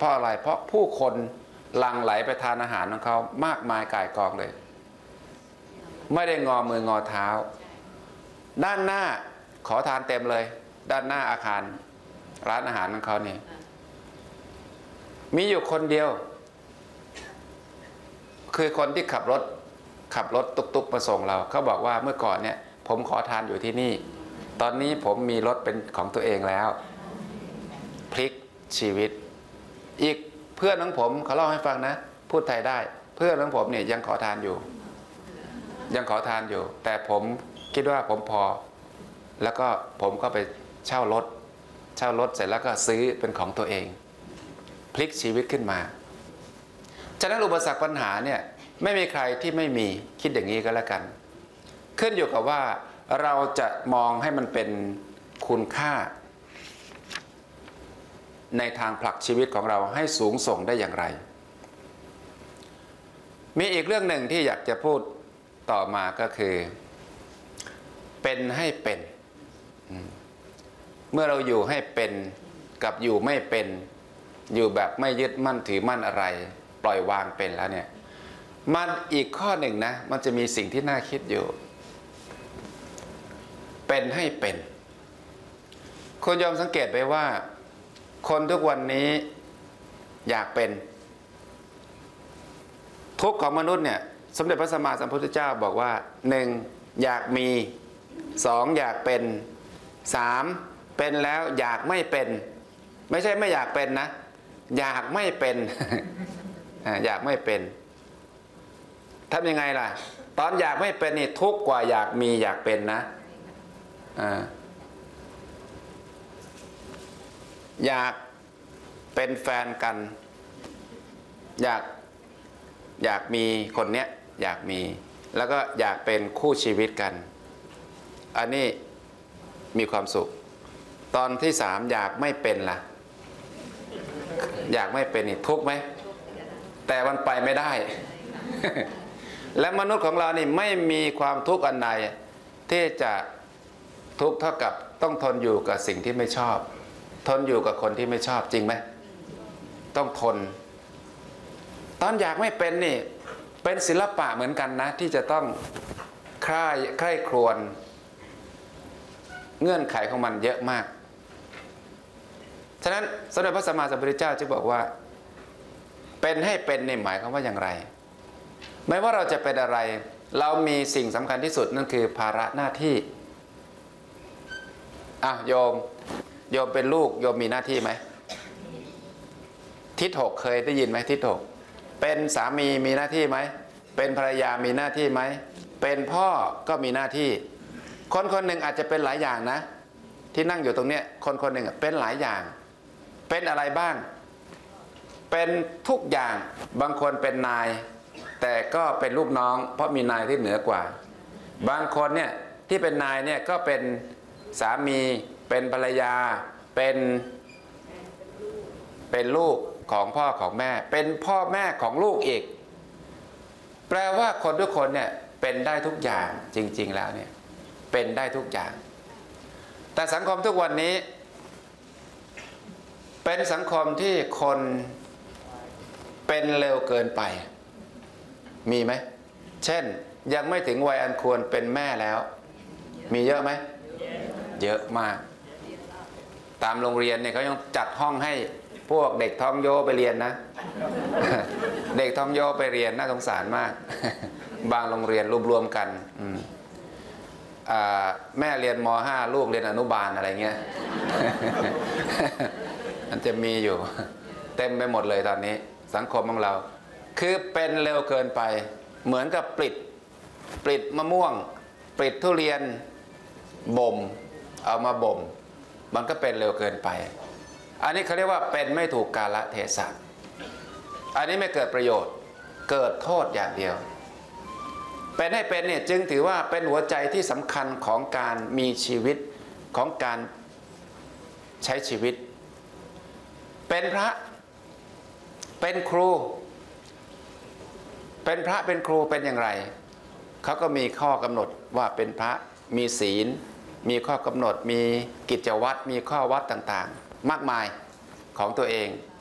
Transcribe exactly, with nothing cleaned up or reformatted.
ราะอะไรเพราะผู้คนหลั่งไหลไปทานอาหารของเขามากมายก่ายกองเลยไม่ได้งอมืองอเท้าด้านหน้าขอทานเต็มเลยด้านหน้าอาคารร้านอาหารของเขาเนี่ยมีอยู่คนเดียวคือคนที่ขับรถขับรถตุกๆมาส่งเราเขาบอกว่าเมื่อก่อนเนี่ยผมขอทานอยู่ที่นี่ตอนนี้ผมมีรถเป็นของตัวเองแล้วพลิกชีวิตอีกเพื่อนของผมเขาเล่าให้ฟังนะพูดไทยได้เพื่อนของผมเนี่ยยังขอทานอยู่ยังขอทานอยู่แต่ผมคิดว่าผมพอแล้วก็ผมก็ไปเช่ารถเช่ารถเสร็จแล้วก็ซื้อเป็นของตัวเองพลิกชีวิตขึ้นมาฉะนั้นอุปสรรคปัญหาเนี่ยไม่มีใครที่ไม่มีคิดอย่างนี้ก็แล้วกันขึ้นอยู่กับว่าเราจะมองให้มันเป็นคุณค่าในทางผลักชีวิตของเราให้สูงส่งได้อย่างไรมีอีกเรื่องหนึ่งที่อยากจะพูดต่อมาก็คือเป็นให้เป็นเมื่อเราอยู่ให้เป็นกับอยู่ไม่เป็นอยู่แบบไม่ยึดมั่นถือมั่นอะไรปล่อยวางเป็นแล้วเนี่ยมันอีกข้อหนึ่งนะมันจะมีสิ่งที่น่าคิดอยู่เป็นให้เป็นคุณยอมสังเกตไปว่าคนทุกวันนี้อยากเป็นทุกข์ของมนุษย์เนี่ยสมเด็จพระสัมมาสัมพุทธเจ้าบอกว่าหนึ่งอยากมีสองอยากเป็นสามเป็นแล้วอยากไม่เป็นไม่ใช่ไม่อยากเป็นนะอยากไม่เป็นอยากไม่เป็นทำยังไงล่ะตอนอยากไม่เป็นนี่ทุกข์กว่าอยากมีอยากเป็นนะอยากเป็นแฟนกันอยากอยากมีคนเนี้ยอยากมีแล้วก็อยากเป็นคู่ชีวิตกันอันนี้มีความสุขตอนที่สามอยากไม่เป็นล่ะอยากไม่เป็นนี่ทุกข์ไหมแต่มันไปไม่ได้ และมนุษย์ของเรานี่ไม่มีความทุกข์อันใดที่จะทุกข์เท่ากับต้องทนอยู่กับสิ่งที่ไม่ชอบทนอยู่กับคนที่ไม่ชอบจริงไหมต้องทนตอนอยากไม่เป็นนี่เป็นศิลปะเหมือนกันนะที่จะต้องใคร่ใคร่ครวญเงื่อนไขของมันเยอะมากฉะนั้นสมเด็จพระสัมมาสัมพุทธเจ้าจึงบอกว่าเป็นให้เป็นนี่หมายความว่าอย่างไรไม่ว่าเราจะเป็นอะไรเรามีสิ่งสำคัญที่สุดนั่นคือภาระหน้าที่อ่ะโยมโยมเป็นลูกโยมมีหน้าที่ไหมทิศหกเคยได้ยินไหมทิศหกเป็นสามีมีหน้าที่ไหมเป็นภรรยามีหน้าที่ไหมเป็นพ่อก็มีหน้าที่คนคนหนึ่งอาจจะเป็นหลายอย่างนะที่นั่งอยู่ตรงเนี้ยคนคนหนึ่งเป็นหลายอย่างเป็นอะไรบ้างเป็นทุกอย่างบางคนเป็นนายแต่ก็เป็นลูกน้องเพราะมีนายที่เหนือกว่าบางคนเนี่ยที่เป็นนายเนี่ยก็เป็นสามีเป็นภรรยาเป็นเป็นลูกของพ่อของแม่เป็นพ่อแม่ของลูกอีกแปลว่าคนทุกคนเนี่ยเป็นได้ทุกอย่างจริงๆแล้วเนี่ยเป็นได้ทุกอย่างแต่สังคมทุกวันนี้เป็นสังคมที่คนเป็นเร็วเกินไปมีไหมเช่นยังไม่ถึงวัยอันควรเป็นแม่แล้วมีเยอะไหมเยอะมากตามโรงเรียนเนี่ยเขายังจัดห้องให้พวกเด็กท้องโยไปเรียนนะ เด็กท้องโยไปเรียนน่าสงสารมาก บางโรงเรียนรวมๆกันแม่เรียนม ห้าลูกเรียนอนุบาลอะไรเงี้ย มันจะมีอยู่เต็มไปหมดเลยตอนนี้สังคมของเราคือเป็นเร็วเกินไปเหมือนกับปลิดปลิดมะม่วงปลิดทุเรียนบ่มเอามาบ่มมันก็เป็นเร็วเกินไปอันนี้เขาเรียกว่าเป็นไม่ถูกกาลเทศะอันนี้ไม่เกิดประโยชน์เกิดโทษอย่างเดียวเป็นให้เป็นเนี่ยจึงถือว่าเป็นหัวใจที่สำคัญของการมีชีวิตของการใช้ชีวิตเป็นพระเป็นครูเป็นพระเป็นครูเป็นอย่างไรเขาก็มีข้อกำหนดว่าเป็นพระมีศีลมีข้อกำหนดมีกิจวัตรมีข้อวัดต่างๆมากมายของตัวเอง